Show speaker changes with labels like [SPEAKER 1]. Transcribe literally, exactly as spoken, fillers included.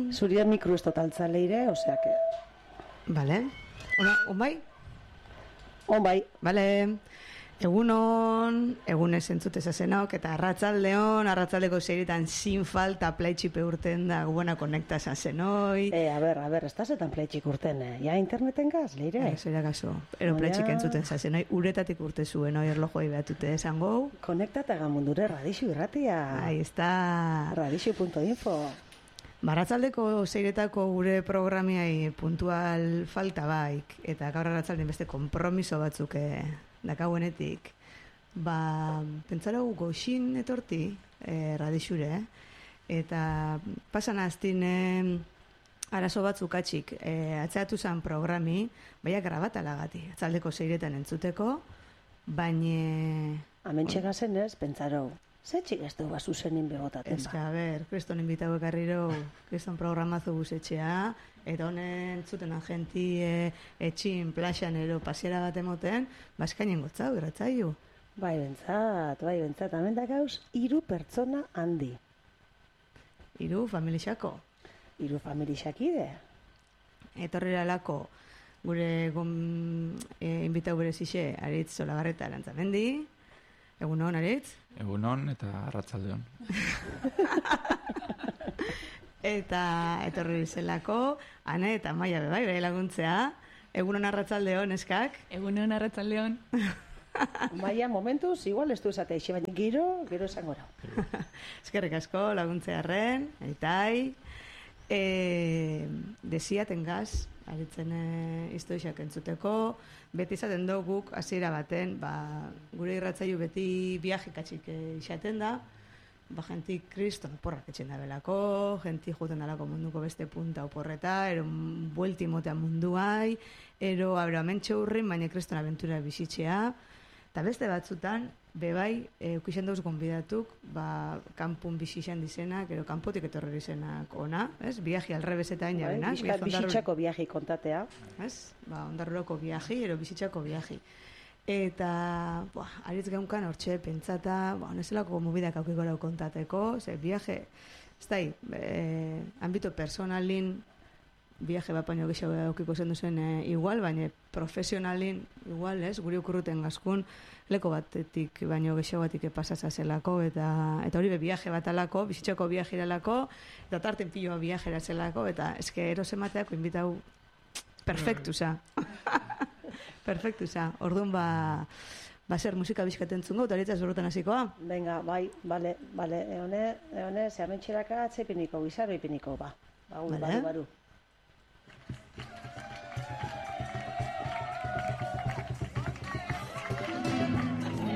[SPEAKER 1] Zuria mikro ez totaltza leire, osea que...
[SPEAKER 2] Vale. Ona, on bai?
[SPEAKER 1] On bai.
[SPEAKER 2] Vale. Egunon, egunez entzute zazenok, eta arratzaldeon, arratzaldeko seiritan sin falta plaitxipe urten da, buena konekta zazenoi.
[SPEAKER 1] Eh, a ber, a ber, estaz etan plaitxik urten, eh? Ja interneten gaz, leire?
[SPEAKER 2] Eh, zera kaso, ero plaitxik entzuten zazenoi, uretatik urte zuen, oi erlojoi behatute esan gau.
[SPEAKER 1] Konektata gamundure radixu irratia.
[SPEAKER 2] Ahí está.
[SPEAKER 1] radixu punto info.
[SPEAKER 2] Barratzaldeko seiretako gure programiai puntual falta baik, eta gaur arratzalden beste kompromiso batzuk eh, dakauenetik, ba, pentsarau goxin etorti eh, radixure, eta pasan aztin eh, arazo batzuk atxik eh, atzeatu zan programi, baina grabatalagati, atzaldeko seiretan entzuteko, baina...
[SPEAKER 1] Hementxe gazen ez, pentsarau. Ze txigaztu bazu zenin begotaten ba?
[SPEAKER 2] Ez que, a ber, kriston inbitau ekarriro, kriston programazo buzetxea, eta honen zuten agenti e, etxin, plaxan, ero, pasiera bat emoten, baskainen gotzau, irratzaiu.
[SPEAKER 1] Bai, bentzat, bai, bentzat, hemen dakauz, hiru pertsona handi.
[SPEAKER 2] Hiru familixako.
[SPEAKER 1] Hiru familixakide.
[SPEAKER 2] Etorrera lako, gure gon, e, inbitau berezixe, Aritz Solagarreta Arantzamendi. Egunon, Aritz?
[SPEAKER 3] Egunon eta arratsaldeon.
[SPEAKER 2] Eta etorri zelako, Ane eta Maia bebai, bai laguntzea. Egunon arratsaldeon, eskak?
[SPEAKER 4] Egunon arratsaldeon.
[SPEAKER 1] Maia, momentuz, igual ez du esate eixe, baina giro, gero esan gora.
[SPEAKER 2] Eskerrik asko laguntzearren, eitai. E, desiaten gaz, aritzen e, iztoixak entzuteko, beti izaten duguk hasiera baten, ba, gure irratzaiu beti viajekatxik izaten da, ba, jenti kriston oporrak etxen da belako, jenti juten alako munduko beste punta oporreta, ero buelti motea munduai, ero abramentxe hurrin, baina kriston aventura bizitzea, eta beste batzutan, bebai, eukixen dauz gonbidatuk, ba, kanpun bizixen dizenak, ero kanpotik etorri dizenak ona, ez? Viaji alrebezetain jabenak.
[SPEAKER 1] Bizkat bizitzako viaji kontatea.
[SPEAKER 2] Ez? Ba, ondarruroko viaji, ero bizitzako viaji. Eta, buah, aritz geunkan hortxe pentsata, ba, honezelako mobidak aukiko lau kontateko, ze, viaje, ez da, e, ambito personalin, viaje bat baino gexau aukiko zen duzen e, igual, baina profesionalin igual, ez, guri okurruten gazkun, leko batetik baino gexau batik pasatza zelako, eta, eta hori be viaje bat alako, bizitzako viaje iralako, eta tarten piloa viaje zelako, eta eske erosemateako inbitau perfektuza. Perfektuza. Orduan ba, ba zer musika bizkaten zungo, eta horietza zorrotan hasikoa.
[SPEAKER 1] Venga, bai, bale, bale, eone, eone, zehamentxeraka atzepiniko, gizaro ipiniko, ba. Ba, vale. Baru, baru.